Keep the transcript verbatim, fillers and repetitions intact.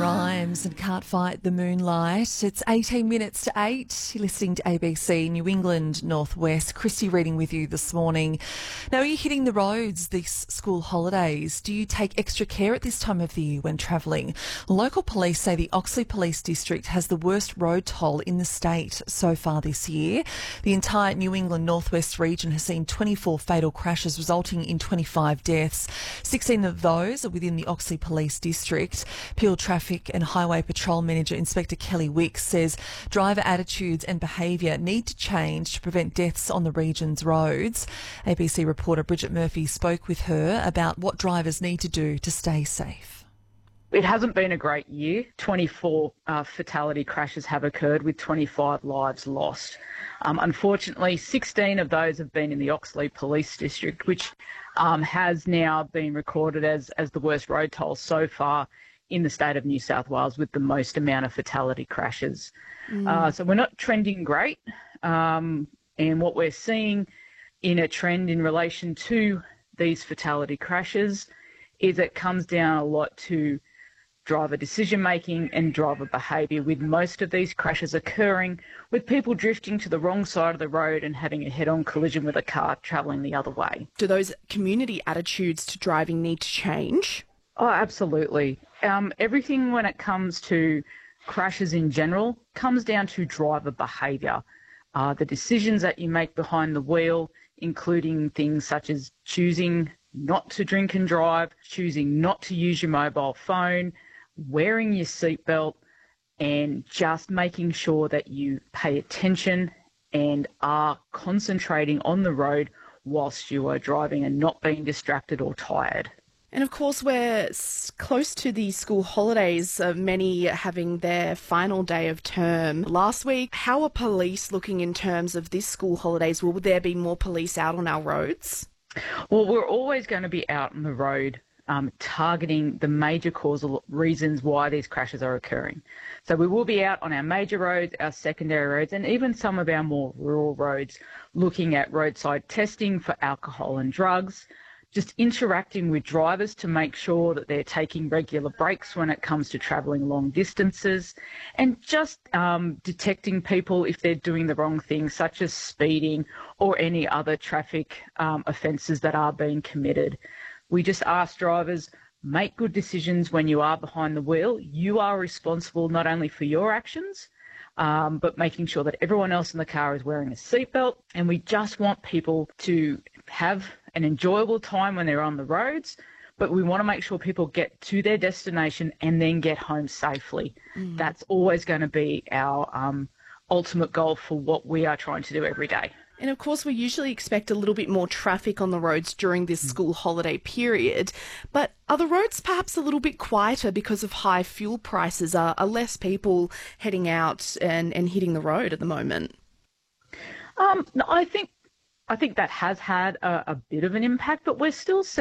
Rhymes and Can't Fight the Moonlight. It's eighteen minutes to eight. You're listening to A B C New England Northwest. Christy reading with you this morning. Now, are you hitting the roads this school holidays? Do you take extra care at this time of the year when travelling? Local police say the Oxley Police District has the worst road toll in the state so far this year. The entire New England Northwest region has seen twenty-four fatal crashes resulting in twenty-five deaths. sixteen of those are within the Oxley Police District. Peel Traffic and Highway Patrol Manager Inspector Kelly Wicks says driver attitudes and behaviour need to change to prevent deaths on the region's roads. A B C reporter Bridget Murphy spoke with her about what drivers need to do to stay safe. It hasn't been a great year. twenty-four uh, fatality crashes have occurred with twenty-five lives lost. Um, unfortunately, sixteen of those have been in the Oxley Police District, which um, has now been recorded as, as the worst road toll so far in the state of New South Wales, with the most amount of fatality crashes. Mm. Uh, so we're not trending great. Um, and what we're seeing in a trend in relation to these fatality crashes is it comes down a lot to driver decision-making and driver behaviour, with most of these crashes occurring with people drifting to the wrong side of the road and having a head-on collision with a car travelling the other way. Do those community attitudes to driving need to change? Oh, absolutely. Um, everything when it comes to crashes in general comes down to driver behaviour. Uh, the decisions that you make behind the wheel, including things such as choosing not to drink and drive, choosing not to use your mobile phone, wearing your seatbelt, and just making sure that you pay attention and are concentrating on the road whilst you are driving and not being distracted or tired. And of course, we're close to the school holidays, uh, many having their final day of term last week. How are police looking in terms of this school holidays? Will there be more police out on our roads? Well, we're always going to be out on the road um, targeting the major causal reasons why these crashes are occurring. So we will be out on our major roads, our secondary roads, and even some of our more rural roads, looking at roadside testing for alcohol and drugs, just interacting with drivers to make sure that they're taking regular breaks when it comes to travelling long distances, and just um, detecting people if they're doing the wrong things, such as speeding or any other traffic um, offences that are being committed. We just ask drivers, make good decisions when you are behind the wheel. You are responsible not only for your actions, um, but making sure that everyone else in the car is wearing a seatbelt. And we just want people to have an enjoyable time when they're on the roads, but we want to make sure people get to their destination and then get home safely. Mm. That's always going to be our um, ultimate goal for what we are trying to do every day. And of course, we usually expect a little bit more traffic on the roads during this school holiday period, but are the roads perhaps a little bit quieter because of high fuel prices? Are, are less people heading out and, and hitting the road at the moment? Um, no, I think I think that has had a, a bit of an impact, but we're still seeing